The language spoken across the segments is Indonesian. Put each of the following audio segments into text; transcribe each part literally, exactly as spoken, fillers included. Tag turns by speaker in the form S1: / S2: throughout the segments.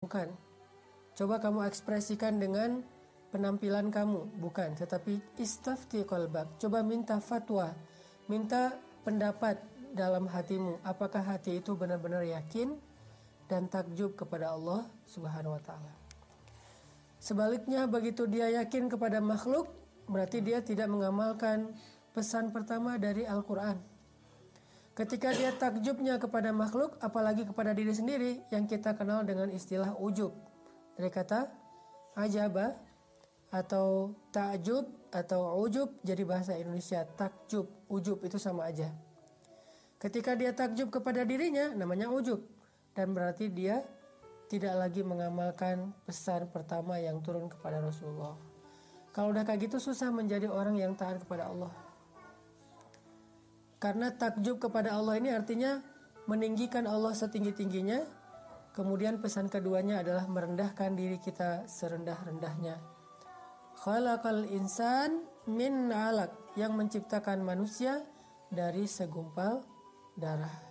S1: bukan. Coba kamu ekspresikan dengan penampilan kamu, bukan. Tetapi istafti qalbak, coba minta fatwa, minta pendapat dalam hatimu. Apakah hati itu benar-benar yakin dan takjub kepada Allah Subhanahu wa taala. Sebaliknya, begitu dia yakin kepada makhluk, berarti dia tidak mengamalkan pesan pertama dari Al-Quran. Ketika dia takjubnya kepada makhluk, apalagi kepada diri sendiri, yang kita kenal dengan istilah ujub. Dari kata ajaba atau ta'jub atau ujub, jadi bahasa Indonesia takjub, ujub itu sama aja. Ketika dia takjub kepada dirinya, namanya ujub. Dan berarti dia tidak lagi mengamalkan pesan pertama yang turun kepada Rasulullah. Kalau udah kayak gitu susah menjadi orang yang taat kepada Allah. Karena takjub kepada Allah ini artinya meninggikan Allah setinggi-tingginya. Kemudian pesan keduanya adalah merendahkan diri kita serendah-rendahnya. Khalaqal insan min 'alaq, yang menciptakan manusia dari segumpal darah.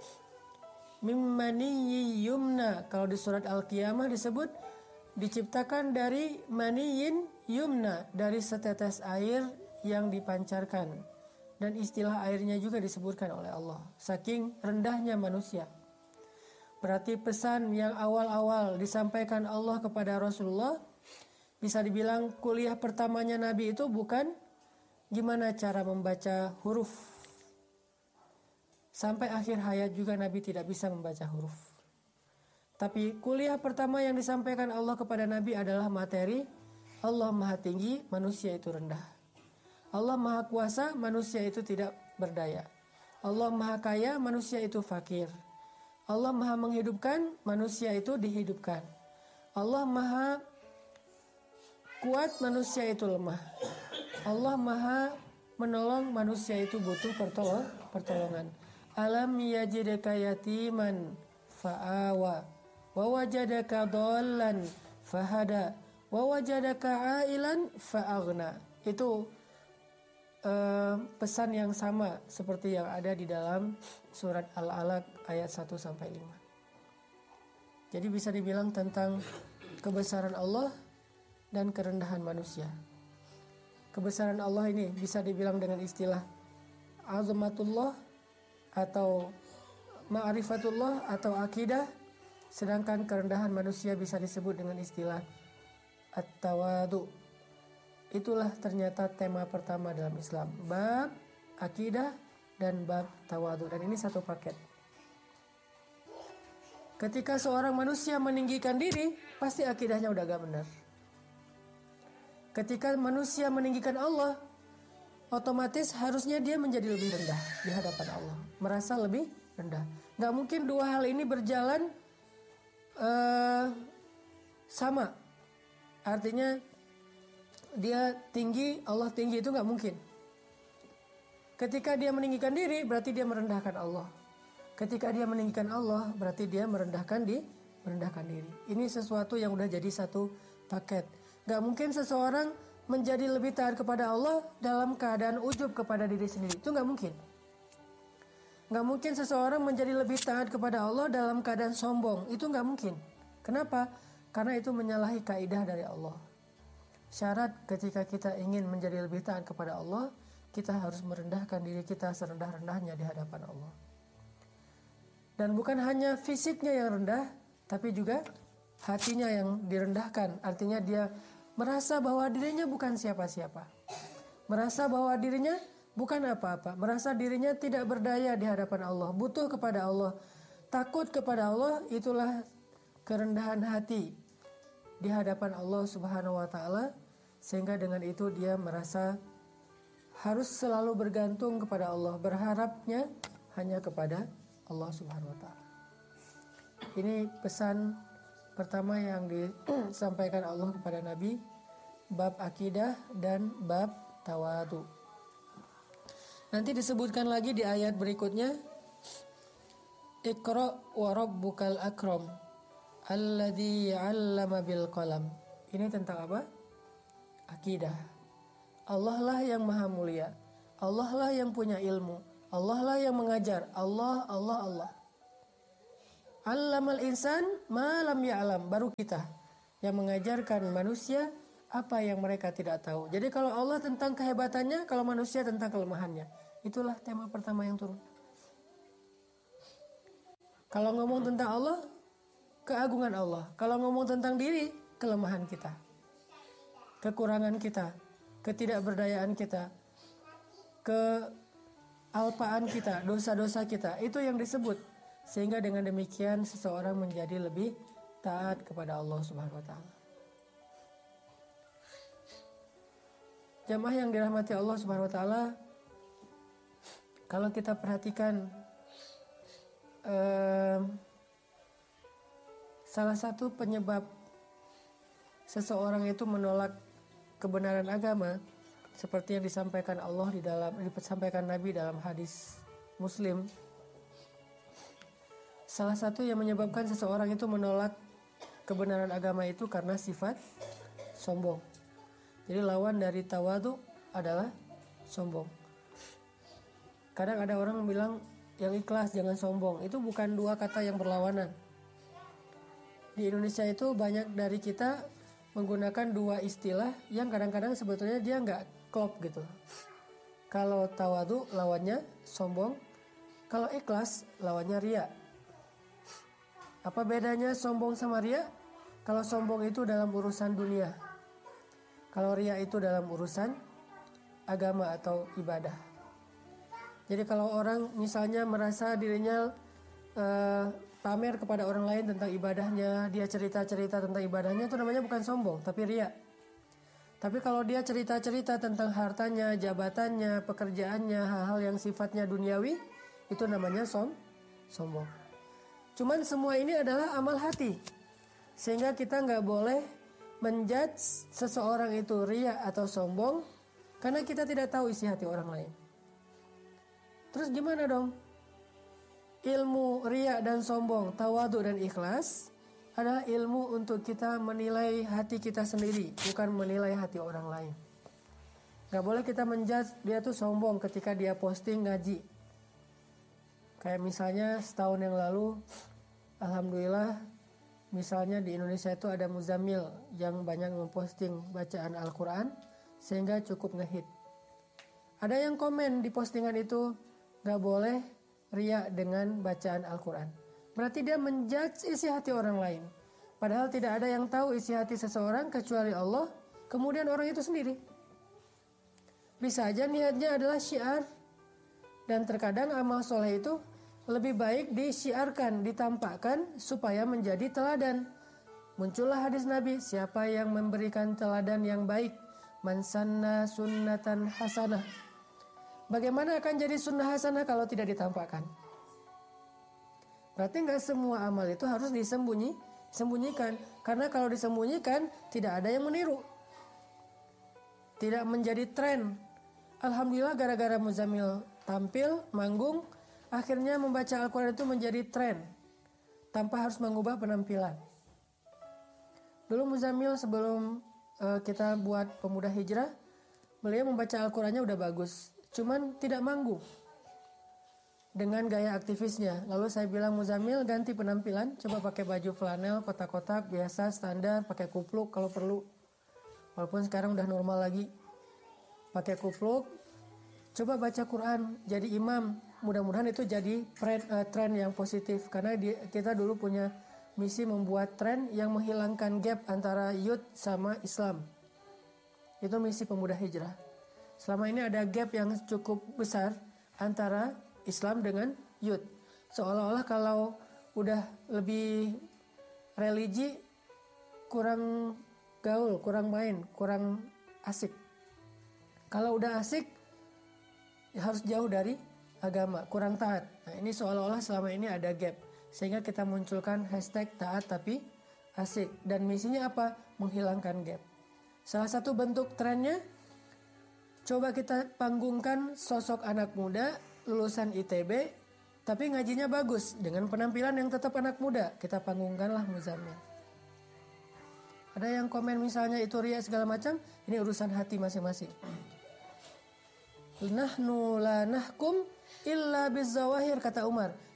S1: Mimmani yumna, kalau di surat Al-Qiyamah disebut diciptakan dari maniyin yumna, dari setetes air yang dipancarkan, dan istilah airnya juga disebutkan oleh Allah, saking rendahnya manusia. Berarti pesan yang awal-awal disampaikan Allah kepada Rasulullah, bisa dibilang kuliah pertamanya Nabi itu bukan gimana cara membaca huruf. Sampai akhir hayat juga Nabi tidak bisa membaca huruf. Tapi kuliah pertama yang disampaikan Allah kepada Nabi adalah materi Allah Maha Tinggi, manusia itu rendah. Allah Maha Kuasa, manusia itu tidak berdaya. Allah Maha Kaya, manusia itu fakir. Allah Maha Menghidupkan, manusia itu dihidupkan. Allah Maha Kuat, manusia itu lemah. Allah Maha Menolong, manusia itu butuh pertolong, pertolongan. Alam yajidaka yatiman fa'awa wa wajadaka dhallan fahada wa wajadaka ailan fa'aghna. Itu uh, pesan yang sama seperti yang ada di dalam surat Al-Alaq ayat satu sampai lima. Jadi bisa dibilang tentang kebesaran Allah dan kerendahan manusia. Kebesaran Allah ini bisa dibilang dengan istilah azamatullah atau ma'rifatullah atau akidah, sedangkan kerendahan manusia bisa disebut dengan istilah at-tawadu. Itulah ternyata tema pertama dalam Islam, bab akidah dan bab tawadu, dan ini satu paket. Ketika seorang manusia meninggikan diri, pasti akidahnya udah gak benar. Ketika manusia meninggikan Allah, otomatis harusnya dia menjadi lebih rendah di hadapan Allah, merasa lebih rendah. Gak mungkin dua hal ini berjalan uh, sama. Artinya dia tinggi, Allah tinggi, itu gak mungkin. Ketika dia meninggikan diri, berarti dia merendahkan Allah. Ketika dia meninggikan Allah, berarti dia merendahkan di merendahkan diri. Ini sesuatu yang udah jadi satu paket. Gak mungkin seseorang menjadi lebih taat kepada Allah dalam keadaan ujub kepada diri sendiri. Itu gak mungkin. Gak mungkin seseorang menjadi lebih taat kepada Allah dalam keadaan sombong. Itu gak mungkin. Kenapa? Karena itu menyalahi kaidah dari Allah. Syarat ketika kita ingin menjadi lebih taat kepada Allah, kita harus merendahkan diri kita serendah-rendahnya di hadapan Allah. Dan bukan hanya fisiknya yang rendah, tapi juga hatinya yang direndahkan. Artinya dia merasa bahwa dirinya bukan siapa-siapa. Merasa bahwa dirinya bukan apa-apa. Merasa dirinya tidak berdaya di hadapan Allah. Butuh kepada Allah. Takut kepada Allah, itulah kerendahan hati di hadapan Allah Subhanahu wa taala. Sehingga dengan itu dia merasa harus selalu bergantung kepada Allah. Berharapnya hanya kepada Allah Subhanahu wa taala. Ini pesan pertama yang disampaikan Allah kepada Nabi, bab akidah dan bab tawadu. Nanti disebutkan lagi di ayat berikutnya, Iqra wa rabbukal akram alladzi 'allama bil qalam. Ini tentang apa? Akidah. Allah lah yang maha mulia. Allah lah yang punya ilmu. Allah lah yang mengajar. Allah, Allah, Allah. Allamal insan ma lam ya'lam, baru kita yang mengajarkan manusia apa yang mereka tidak tahu. Jadi kalau Allah tentang kehebatannya, kalau manusia tentang kelemahannya. Itulah tema pertama yang turun. Kalau ngomong tentang Allah, keagungan Allah. Kalau ngomong tentang diri, kelemahan kita, kekurangan kita, ketidakberdayaan kita, kealpaan kita, dosa-dosa kita. Itu yang disebut. Sehingga dengan demikian seseorang menjadi lebih taat kepada Allah Subhanahu wa taala. Jamaah yang dirahmati Allah Subhanahu wa taala, kalau kita perhatikan eh, salah satu penyebab seseorang itu menolak kebenaran agama seperti yang disampaikan Allah di dalam disampaikan Nabi dalam hadis Muslim. Salah satu yang menyebabkan seseorang itu menolak kebenaran agama itu karena sifat sombong. Jadi lawan dari tawadu adalah sombong. Kadang ada orang bilang yang ikhlas jangan sombong. Itu bukan dua kata yang berlawanan. Di Indonesia itu banyak dari kita menggunakan dua istilah yang kadang-kadang sebetulnya dia nggak klop gitu. Kalau tawadu lawannya sombong. Kalau ikhlas lawannya riya. Apa bedanya sombong sama riya? Kalau sombong itu dalam urusan dunia. Kalau riya itu dalam urusan agama atau ibadah. Jadi kalau orang misalnya merasa dirinya uh, pamer kepada orang lain tentang ibadahnya, dia cerita-cerita tentang ibadahnya, itu namanya bukan sombong, tapi riya. Tapi kalau dia cerita-cerita tentang hartanya, jabatannya, pekerjaannya, hal-hal yang sifatnya duniawi, itu namanya som, sombong. Cuman semua ini adalah amal hati. Sehingga kita nggak boleh menjudge seseorang itu riya atau sombong karena kita tidak tahu isi hati orang lain. Terus gimana dong? Ilmu riya dan sombong, tawadu dan ikhlas adalah ilmu untuk kita menilai hati kita sendiri, bukan menilai hati orang lain. Gak boleh kita menjudge dia tuh sombong ketika dia posting ngaji. Kayak misalnya setahun yang lalu, alhamdulillah, misalnya di Indonesia itu ada Muzammil yang banyak memposting bacaan Al-Quran sehingga cukup ngehit. Ada yang komen di postingan itu, gak boleh riya dengan bacaan Al-Quran. Berarti dia menjudge isi hati orang lain. Padahal tidak ada yang tahu isi hati seseorang kecuali Allah, kemudian orang itu sendiri. Bisa aja niatnya adalah syiar. Dan terkadang amal soleh itu lebih baik disiarkan, ditampakkan supaya menjadi teladan. Muncullah hadis Nabi, siapa yang memberikan teladan yang baik, man sanna sunnatan hasanah. Bagaimana akan jadi sunnah hasanah kalau tidak ditampakkan? Berarti nggak semua amal itu harus disembunyi, sembunyikan. Karena kalau disembunyikan, tidak ada yang meniru. Tidak menjadi tren. Alhamdulillah gara-gara Muzammil tampil, manggung, akhirnya membaca Al-Quran itu menjadi tren tanpa harus mengubah penampilan. Dulu Muzammil sebelum uh, kita buat Pemuda Hijrah, beliau membaca Al-Qurannya udah bagus, cuman tidak manggung dengan gaya aktivisnya. Lalu saya bilang, Muzammil ganti penampilan, coba pakai baju flanel kotak-kotak biasa standar, pakai kupluk kalau perlu. Walaupun sekarang udah normal lagi, pakai kupluk. Coba baca Quran, jadi imam. Mudah-mudahan itu jadi tren, uh, tren yang positif. Karena di, kita dulu punya misi membuat tren yang menghilangkan gap antara youth sama Islam. Itu misi Pemuda Hijrah. Selama ini ada gap yang cukup besar antara Islam dengan youth. Seolah-olah kalau udah lebih religi, kurang gaul, kurang main, kurang asik. Kalau udah asik, harus jauh dari agama, kurang taat. Nah, ini seolah-olah selama ini ada gap. Sehingga kita munculkan hashtag taat tapi asik. Dan misinya apa? Menghilangkan gap. Salah satu bentuk trennya, coba kita panggungkan sosok anak muda, lulusan I T B, tapi ngajinya bagus. Dengan penampilan yang tetap anak muda, kita panggungkanlah Muzammil. Ada yang komen misalnya itu riya segala macam, ini urusan hati masing-masing. Nahnu la nahkum illa bizawahir, kata Umar.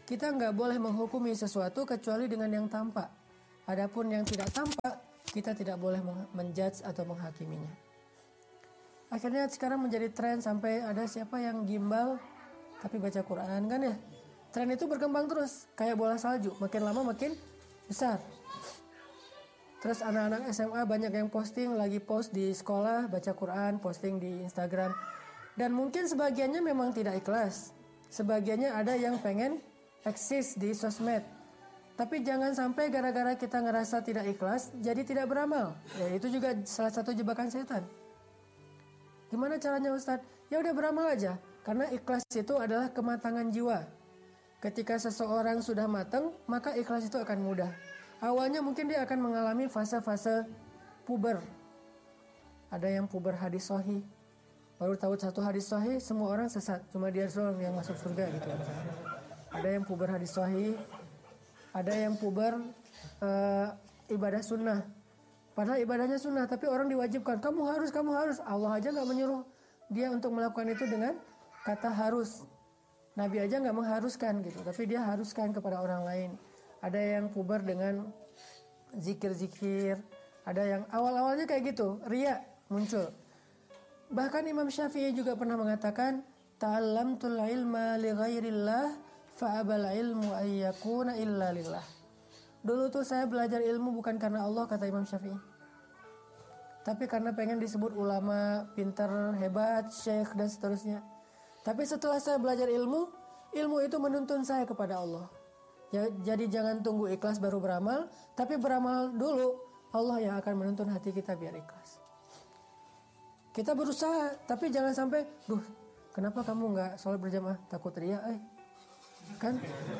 S1: kita nggak boleh menghukumi sesuatu kecuali dengan yang tampak. Adapun yang tidak tampak, kita tidak boleh menjudge atau menghakiminya. Akhirnya sekarang menjadi tren sampai ada siapa yang gimbal tapi baca Quran kan ya. Tren itu berkembang terus kayak bola salju, makin lama makin besar. Terus anak-anak S M A banyak yang posting, lagi post di sekolah baca Quran, posting di Instagram. Dan mungkin sebagiannya memang tidak ikhlas. Sebagiannya ada yang pengen eksis di sosmed. Tapi jangan sampai gara-gara kita ngerasa tidak ikhlas, jadi tidak beramal. Ya, itu juga salah satu jebakan setan. Gimana caranya Ustadz? Ya udah beramal aja. Karena ikhlas itu adalah kematangan jiwa. Ketika seseorang sudah matang, maka ikhlas itu akan mudah. Awalnya mungkin dia akan mengalami fase-fase puber. Ada yang puber hadis sahih. Baru tahu satu hadis sahih, semua orang sesat. Cuma dia doang yang masuk surga gitu. Ada yang puber hadis sahih. Ada yang puber uh, ibadah sunnah. Padahal ibadahnya sunnah, tapi orang diwajibkan. Kamu harus, kamu harus. Allah aja gak menyuruh dia untuk melakukan itu dengan kata harus. Nabi aja gak mengharuskan gitu. Tapi dia haruskan kepada orang lain. Ada yang puber dengan zikir-zikir. Ada yang awal-awalnya kayak gitu. Riya muncul. Bahkan Imam Syafi'i juga pernah mengatakan, ta'allamtul ilma li ghairillah fa'abal ilmu ayyakuna illa lillah. Dulu tuh saya belajar ilmu bukan karena Allah, kata Imam Syafi'i. Tapi karena pengen disebut ulama, pintar, hebat, syekh dan seterusnya. Tapi setelah saya belajar ilmu, ilmu itu menuntun saya kepada Allah. Jadi jangan tunggu ikhlas baru beramal, tapi beramal dulu, Allah yang akan menuntun hati kita biar ikhlas. Kita berusaha, tapi jangan sampai, duh, kenapa kamu nggak sholat berjamaah? Takut riya, eh. Kan?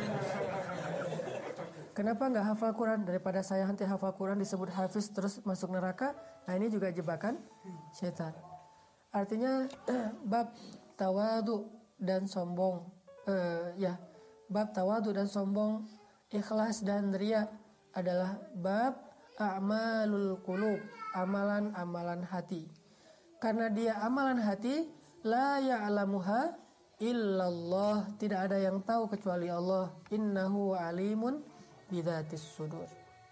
S1: Kenapa nggak hafal Quran? Daripada saya nanti hafal Quran disebut hafiz terus masuk neraka. Nah ini juga jebakan setan. Artinya bab tawadu dan sombong, uh, ya bab tawadu dan sombong, ikhlas dan riya adalah bab a'malul qulub, amalan-amalan hati. Karena dia amalan hati, la ya'lamuha illallah, tidak ada yang tahu kecuali Allah. Innahu alimun bidzatis sudur.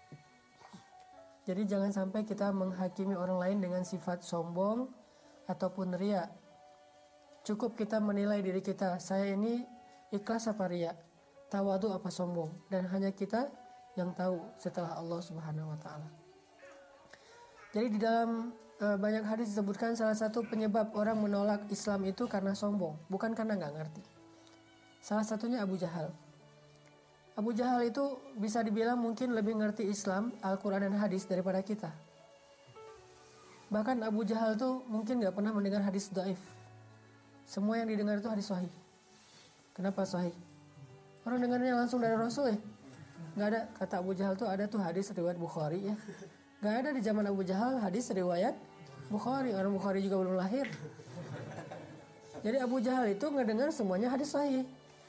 S1: Jadi jangan sampai kita menghakimi orang lain dengan sifat sombong ataupun riya. Cukup kita menilai diri kita, saya ini ikhlas apa riya, tawadu apa sombong, dan hanya kita yang tahu setelah Allah Subhanahu wa taala. Jadi di dalam banyak hadis disebutkan salah satu penyebab orang menolak Islam itu karena sombong, bukan karena nggak ngerti. Salah satunya Abu Jahal. Abu Jahal itu bisa dibilang mungkin lebih ngerti Islam, Al-Quran dan hadis daripada kita. Bahkan Abu Jahal tuh mungkin nggak pernah mendengar hadis dhaif. Semua yang didengar itu hadis sahih. Kenapa sahih? Orang dengarnya langsung dari Rasul ya. Nggak ada, kata Abu Jahal tuh ada tuh hadis riwayat Bukhari ya. Nggak ada di zaman Abu Jahal hadis riwayat Bukhari, orang Bukhari juga belum lahir. Jadi Abu Jahal itu ngedengar semuanya hadis sahih.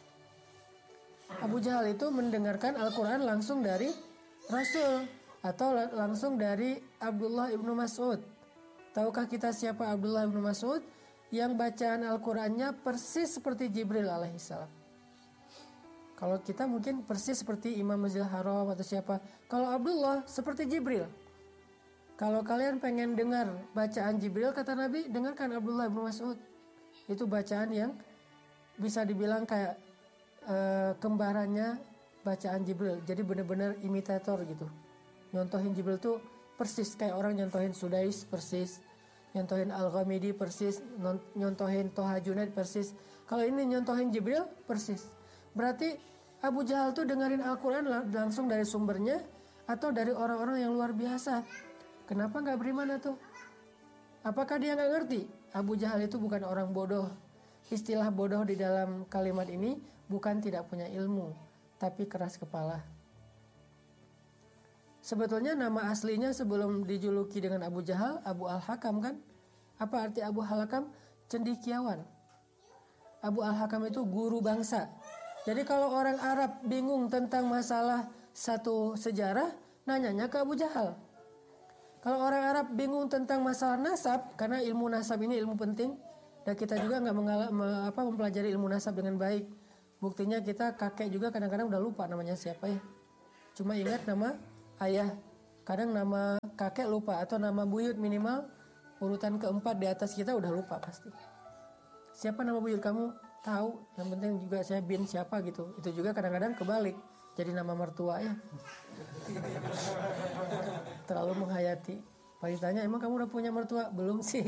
S1: Abu Jahal itu mendengarkan Al-Quran langsung dari Rasul atau langsung dari Abdullah ibnu Mas'ud. Tahukah kita siapa Abdullah ibnu Mas'ud? Yang bacaan Al-Qurannya persis seperti Jibril alaihissalam. Kalau kita mungkin persis seperti Imam Masjidil Haram atau siapa. Kalau Abdullah seperti Jibril. Kalau kalian pengen dengar bacaan Jibril, kata Nabi, dengarkan Abdullah bin Mas'ud. Itu bacaan yang bisa dibilang kayak uh, kembarannya bacaan Jibril. Jadi benar-benar imitator gitu. Nyontohin Jibril tuh persis kayak orang nyontohin Sudais persis, nyontohin Al-Ghamidi persis, nyontohin Toha Junaid persis. Kalau ini nyontohin Jibril persis. Berarti Abu Jahal tuh dengerin Al-Quran langsung dari sumbernya atau dari orang-orang yang luar biasa. Kenapa nggak beriman tuh? Apakah dia nggak ngerti? Abu Jahal itu bukan orang bodoh. Istilah bodoh di dalam kalimat ini bukan tidak punya ilmu, tapi keras kepala. Sebetulnya nama aslinya sebelum dijuluki dengan Abu Jahal, Abu Al-Hakam kan? Apa arti Abu Al-Hakam? Cendekiawan. Abu Al-Hakam itu guru bangsa. Jadi kalau orang Arab bingung tentang masalah satu sejarah, nanyanya ke Abu Jahal. Kalau orang Arab bingung tentang masalah nasab, karena ilmu nasab ini ilmu penting, dan kita juga nggak mengala- me- apa, mempelajari ilmu nasab dengan baik. Buktinya kita kakek juga kadang-kadang udah lupa namanya siapa ya. Cuma ingat nama ayah. Kadang nama kakek lupa atau nama buyut minimal urutan keempat di atas kita udah lupa pasti. Siapa nama buyut kamu? Tahu. Yang penting juga saya bin siapa gitu. Itu juga kadang-kadang kebalik. Jadi nama mertua ya. Terlalu menghayati. Pak ditanya, emang kamu udah punya mertua? Belum sih.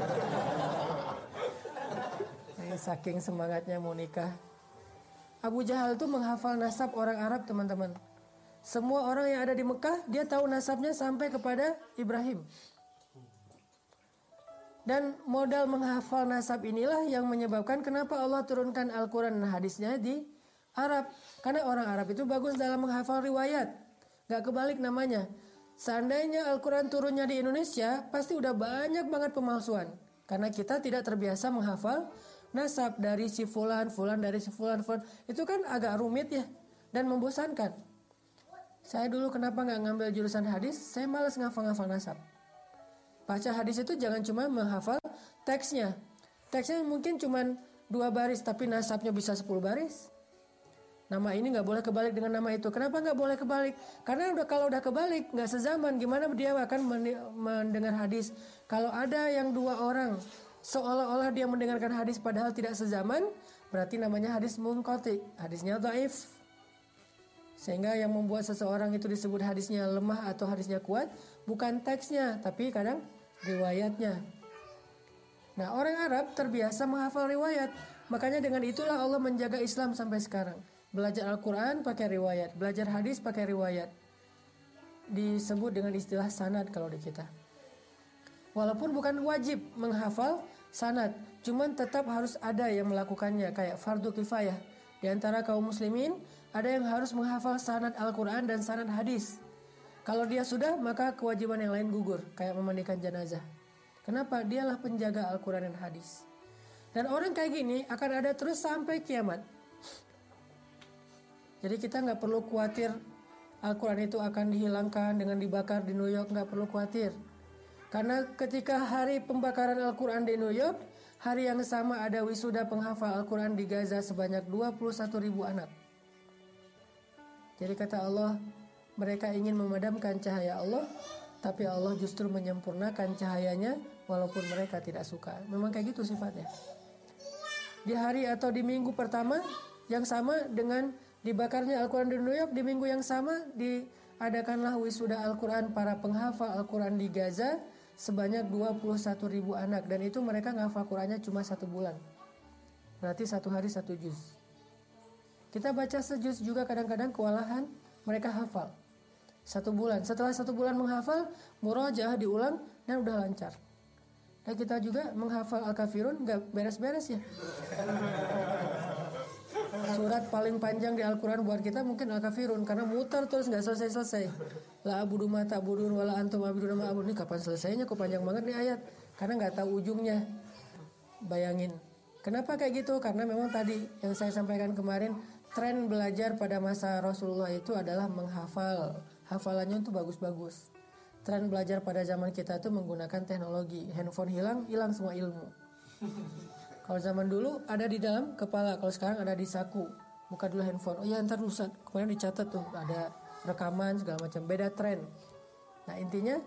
S1: Saking semangatnya mau nikah. Abu Jahal itu menghafal nasab orang Arab, teman-teman. Semua orang yang ada di Mekah, dia tahu nasabnya sampai kepada Ibrahim. Dan modal menghafal nasab inilah yang menyebabkan kenapa Allah turunkan Al-Quran dan hadisnya di Arab. Karena orang Arab itu bagus dalam menghafal riwayat. Gak kebalik namanya. Seandainya Al-Quran turunnya di Indonesia, pasti udah banyak banget pemalsuan. Karena kita tidak terbiasa menghafal nasab dari si fulan, fulan dari si fulan, fulan. Itu kan agak rumit ya dan membosankan. Saya dulu kenapa nggak ngambil jurusan hadis? Saya malas ngafal-ngafal nasab. Baca hadis itu jangan cuma menghafal teksnya. Teksnya mungkin cuma dua baris, tapi nasabnya bisa sepuluh baris. Nama ini nggak boleh kebalik dengan nama itu. Kenapa nggak boleh kebalik? Karena udah kalau udah kebalik nggak sezaman. Gimana dia akan mendengar hadis? Kalau ada yang dua orang seolah-olah dia mendengarkan hadis padahal tidak sezaman, berarti namanya hadis munqati, hadisnya dhaif. Sehingga yang membuat seseorang itu disebut hadisnya lemah atau hadisnya kuat bukan teksnya, tapi kadang riwayatnya. Nah, orang Arab terbiasa menghafal riwayat. Makanya dengan itulah Allah menjaga Islam sampai sekarang. Belajar Al-Quran pakai riwayat, belajar hadis pakai riwayat. Disebut dengan istilah sanad kalau di kita. Walaupun bukan wajib menghafal sanad, cuman tetap harus ada yang melakukannya, kayak fardu kifayah. Di antara kaum muslimin, ada yang harus menghafal sanad Al-Quran dan sanad hadis. Kalau dia sudah, maka kewajiban yang lain gugur, kayak memandikan jenazah. Kenapa? Dialah penjaga Al-Quran dan hadis. Dan orang kayak gini akan ada terus sampai kiamat. Jadi kita nggak perlu khawatir Al-Quran itu akan dihilangkan dengan dibakar di New York, nggak perlu khawatir. Karena ketika hari pembakaran Al-Quran di New York, hari yang sama ada wisuda penghafal Al-Quran di Gaza sebanyak dua puluh satu ribu anak. Jadi kata Allah, mereka ingin memadamkan cahaya Allah, tapi Allah justru menyempurnakan cahayanya walaupun mereka tidak suka. Memang kayak gitu sifatnya. Di hari atau di minggu pertama yang sama dengan dibakarnya Al-Quran di New York, di minggu yang sama diadakanlah wisuda Al-Quran para penghafal Al-Quran di Gaza sebanyak dua puluh satu ribu anak. Dan itu mereka ngafal Qurannya cuma satu bulan. Berarti satu hari satu juz. Kita baca sejuz juga kadang-kadang kewalahan, mereka hafal satu bulan. Setelah satu bulan menghafal, murajaah diulang dan udah lancar. Dan kita juga menghafal Al-Kafirun gak beres-beres ya. Surat paling panjang di Al-Quran buat kita mungkin Al-Kafirun, karena muter terus gak selesai-selesai. La abudu ma ta'budun wala antum abiduna ma abudun. Ini kapan selesainya, kok panjang banget nih ayat. Karena gak tahu ujungnya. Bayangin. Kenapa kayak gitu? Karena memang tadi yang saya sampaikan kemarin, tren belajar pada masa Rasulullah itu adalah menghafal. Hafalannya itu bagus-bagus. Tren belajar pada zaman kita itu menggunakan teknologi. Handphone hilang, hilang semua ilmu. Kalau zaman dulu ada di dalam kepala, kalau sekarang ada di saku. Buka dulu handphone. Oh ya, ntar dulu kemarin dicatat tuh, ada rekaman segala macam. Beda tren. Nah intinya,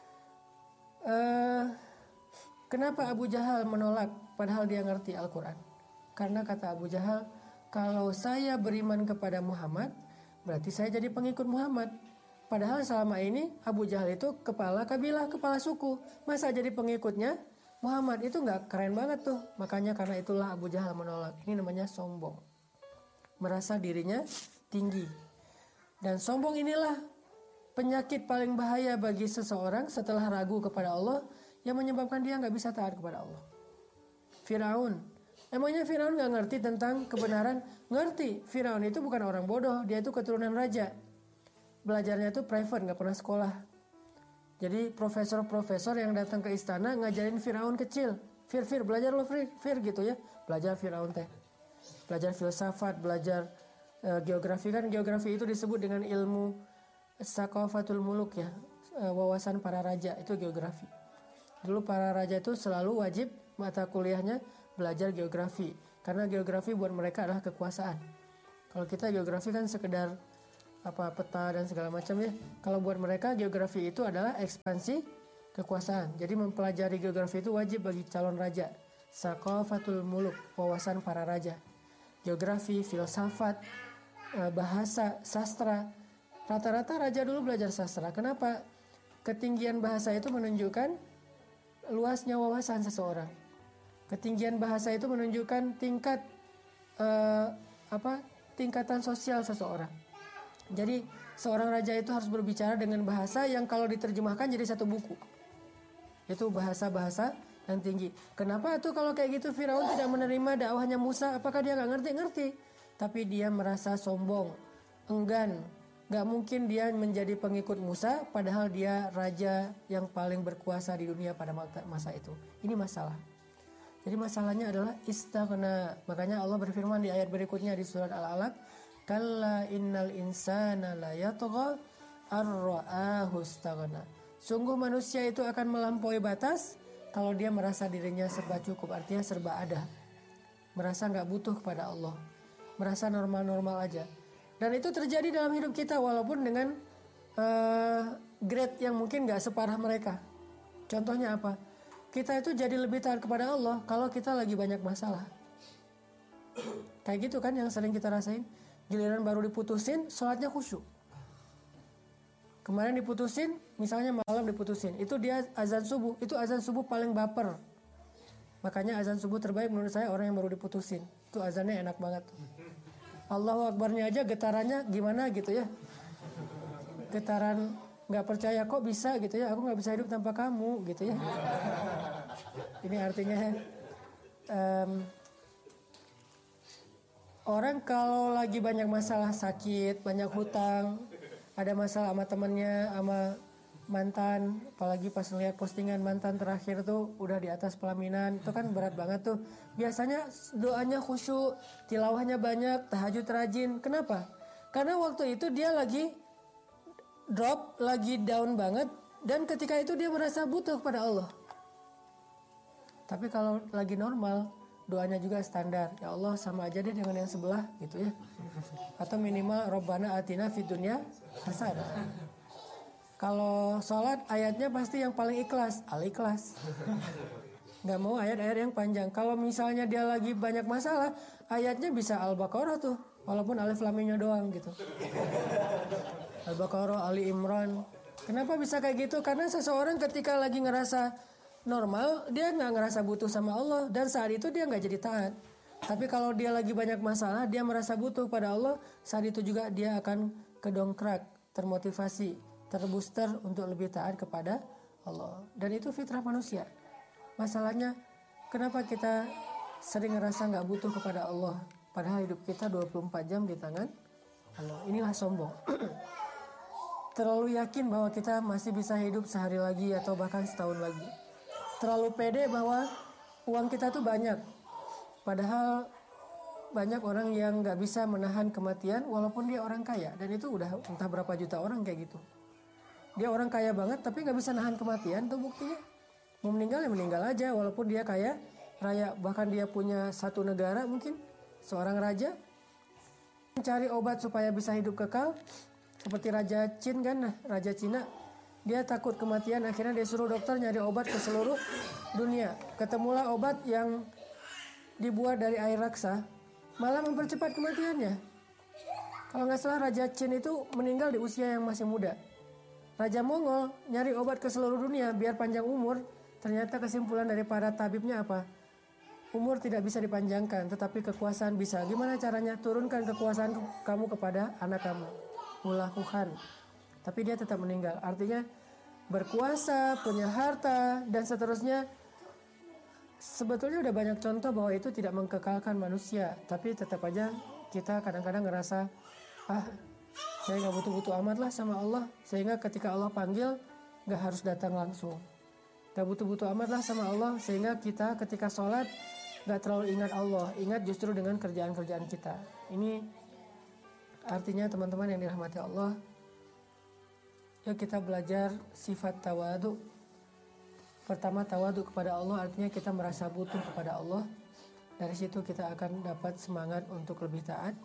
S1: uh, kenapa Abu Jahal menolak padahal dia ngerti Al-Quran? Karena kata Abu Jahal, kalau saya beriman kepada Muhammad, berarti saya jadi pengikut Muhammad. Padahal selama ini Abu Jahal itu kepala kabilah, kepala suku. Masa jadi pengikutnya Muhammad? Itu gak keren banget tuh. Makanya karena itulah Abu Jahal menolak. Ini namanya sombong. Merasa dirinya tinggi. Dan sombong inilah penyakit paling bahaya bagi seseorang setelah ragu kepada Allah, yang menyebabkan dia gak bisa taat kepada Allah. Firaun. Emangnya Firaun gak ngerti tentang kebenaran? Ngerti. Firaun itu bukan orang bodoh. Dia itu keturunan raja. Belajarnya itu private, gak pernah sekolah. Jadi profesor-profesor yang datang ke istana ngajarin Firaun kecil. Fir, Fir, belajar lo Fir, Fir gitu ya. Belajar Firaun teh. Belajar filsafat, belajar uh, geografi. Kan geografi itu disebut dengan ilmu Saqafatul Muluk ya. Uh, wawasan para raja, itu geografi. Dulu para raja itu selalu wajib mata kuliahnya belajar geografi. Karena geografi buat mereka adalah kekuasaan. Kalau kita geografi kan sekedar apa peta dan segala macam ya. Kalau buat mereka geografi itu adalah ekspansi kekuasaan. Jadi mempelajari geografi itu wajib bagi calon raja. Saqafatul muluk, wawasan para raja. Geografi, filsafat, bahasa, sastra. Rata-rata raja dulu belajar sastra. Kenapa? Ketinggian bahasa itu menunjukkan luasnya wawasan seseorang. Ketinggian bahasa itu menunjukkan tingkat uh, apa? tingkatan sosial seseorang. Jadi seorang raja itu harus berbicara dengan bahasa yang kalau diterjemahkan jadi satu buku. Itu bahasa-bahasa yang tinggi. Kenapa tuh kalau kayak gitu Firaun tidak menerima dakwahnya Musa? Apakah dia nggak ngerti-ngerti? Tapi dia merasa sombong, enggan. Gak mungkin dia menjadi pengikut Musa padahal dia raja yang paling berkuasa di dunia pada masa itu. Ini masalah. Jadi masalahnya adalah istaghna. Makanya Allah berfirman di ayat berikutnya di surat Al-Alaq, kalla innal insana la yatgha ar-ra'ahu istaghna. Sungguh manusia itu akan melampaui batas kalau dia merasa dirinya serba cukup, artinya serba ada. Merasa gak butuh kepada Allah. Merasa normal-normal aja. Dan itu terjadi dalam hidup kita walaupun dengan uh, grade yang mungkin gak separah mereka. Contohnya apa? Kita itu jadi lebih taat kepada Allah kalau kita lagi banyak masalah. Kayak gitu kan yang sering kita rasain. Giliran baru diputusin, sholatnya khusyuk. Kemarin diputusin, misalnya malam diputusin. Itu dia azan subuh. Itu azan subuh paling baper. Makanya azan subuh terbaik menurut saya orang yang baru diputusin. Itu azannya enak banget. Allahu Akbarnya aja getarannya gimana gitu ya. Getaran gak percaya kok bisa gitu ya. Aku gak bisa hidup tanpa kamu gitu ya. Ini artinya um, orang kalau lagi banyak masalah sakit, banyak hutang, ada masalah sama temennya, sama mantan, apalagi pas ngeliat postingan mantan terakhir tuh udah di atas pelaminan, itu kan berat banget tuh. Biasanya doanya khusyuk, tilawahnya banyak, tahajud rajin. Kenapa? Karena waktu itu dia lagi drop, lagi down banget, dan ketika itu dia merasa butuh kepada Allah. Tapi kalau lagi normal, doanya juga standar. Ya Allah sama aja deh dengan yang sebelah gitu ya. Atau minimal Rabbana atina fid dunya hasanah. Kalau sholat ayatnya pasti yang paling ikhlas, al-ikhlas. Gak mau ayat-ayat yang panjang. Kalau misalnya dia lagi banyak masalah, ayatnya bisa Al-Baqarah tuh. Walaupun alif lam mimnya doang gitu. Al-Baqarah, Ali Imran. Kenapa bisa kayak gitu? Karena seseorang ketika lagi ngerasa normal, dia gak ngerasa butuh sama Allah. Dan saat itu dia gak jadi taat. Tapi kalau dia lagi banyak masalah, dia merasa butuh pada Allah. Saat itu juga dia akan kedongkrak, termotivasi, terbooster untuk lebih taat kepada Allah. Dan itu fitrah manusia. Masalahnya, kenapa kita sering ngerasa gak butuh kepada Allah? Padahal hidup kita dua puluh empat jam di tangan Allah. Inilah sombong. Terlalu yakin bahwa kita masih bisa hidup sehari lagi atau bahkan setahun lagi. Terlalu pede bahwa uang kita tuh banyak. Padahal banyak orang yang gak bisa menahan kematian walaupun dia orang kaya. Dan itu udah entah berapa juta orang kayak gitu. Dia orang kaya banget tapi gak bisa nahan kematian, tuh buktinya. Mau meninggal ya meninggal aja walaupun dia kaya raya. Bahkan dia punya satu negara mungkin, seorang raja. Mencari obat supaya bisa hidup kekal. Seperti Raja Qin kan, nah, Raja Cina. Dia takut kematian, akhirnya dia suruh dokter nyari obat ke seluruh dunia. Ketemulah obat yang dibuat dari air raksa, malah mempercepat kematiannya. Kalau nggak salah Raja Qin itu meninggal di usia yang masih muda. Raja Mongol nyari obat ke seluruh dunia biar panjang umur. Ternyata kesimpulan dari para tabibnya apa? Umur tidak bisa dipanjangkan, tetapi kekuasaan bisa. Gimana caranya? Turunkan kekuasaan kamu kepada anak kamu. Mulakukan. Tapi dia tetap meninggal. Artinya berkuasa, punya harta, dan seterusnya. Sebetulnya udah banyak contoh bahwa itu tidak mengkekalkan manusia. Tapi tetap aja kita kadang-kadang ngerasa, ah saya gak butuh-butuh amat lah sama Allah. Sehingga ketika Allah panggil, gak harus datang langsung. Gak butuh-butuh amat lah sama Allah. Sehingga kita ketika sholat, gak terlalu ingat Allah. Ingat justru dengan kerjaan-kerjaan kita. Ini artinya teman-teman yang dirahmati Allah, yuk kita belajar sifat tawadu. Pertama, tawadu kepada Allah artinya kita merasa butuh kepada Allah. Dari situ kita akan dapat semangat untuk lebih taat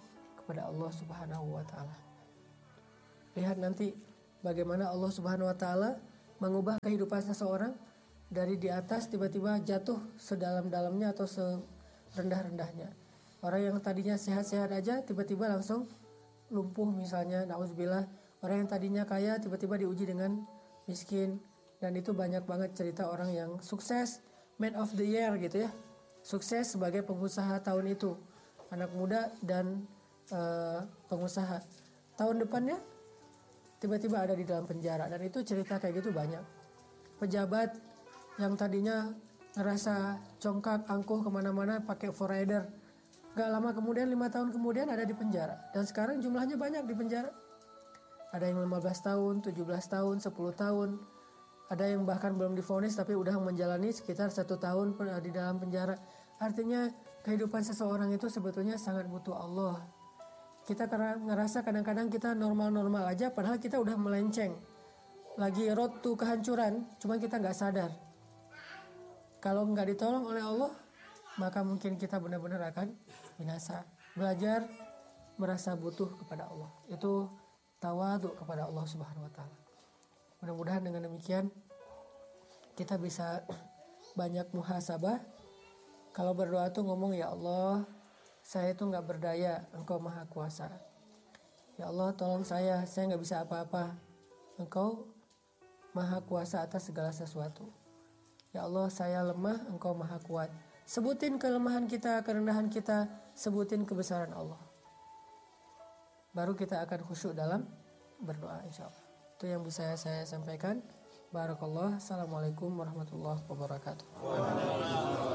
S1: kepada Allah Subhanahu wa taala. Lihat nanti bagaimana Allah Subhanahu wa taala mengubah kehidupan seseorang dari di atas tiba-tiba jatuh sedalam-dalamnya atau serendah-rendahnya. Orang yang tadinya sehat-sehat aja tiba-tiba langsung lumpuh misalnya, nauzubillah. Orang yang tadinya kaya tiba-tiba diuji dengan miskin. Dan itu banyak banget cerita orang yang sukses, man of the year gitu ya. Sukses sebagai pengusaha tahun itu, anak muda dan uh, pengusaha. Tahun depannya tiba-tiba ada di dalam penjara, dan itu cerita kayak gitu banyak. Pejabat yang tadinya ngerasa congkak angkuh kemana-mana pakai forrider, gak lama kemudian, lima tahun kemudian ada di penjara. Dan sekarang jumlahnya banyak di penjara. Ada yang lima belas tahun, tujuh belas tahun, sepuluh tahun. Ada yang bahkan belum divonis tapi udah menjalani sekitar satu tahun di dalam penjara. Artinya kehidupan seseorang itu sebetulnya sangat butuh Allah. Kita ngerasa kadang-kadang kita normal-normal aja padahal kita udah melenceng. Lagi road to kehancuran, cuma kita gak sadar. Kalau gak ditolong oleh Allah, maka mungkin kita benar-benar akan binasa. Belajar merasa butuh kepada Allah. Itu tawadhu kepada Allah Subhanahu wa taala. Mudah-mudahan dengan demikian kita bisa banyak muhasabah. Kalau berdoa tuh ngomong, ya Allah, saya tuh gak berdaya, Engkau maha kuasa. Ya Allah, tolong saya, saya gak bisa apa-apa. Engkau maha kuasa atas segala sesuatu. Ya Allah, saya lemah, Engkau maha kuat. Sebutin kelemahan kita, kerendahan kita, sebutin kebesaran Allah. Baru kita akan khusyuk dalam berdoa, insya Allah. Itu yang bisa saya sampaikan. Barakallah. Assalamualaikum warahmatullahi wabarakatuh.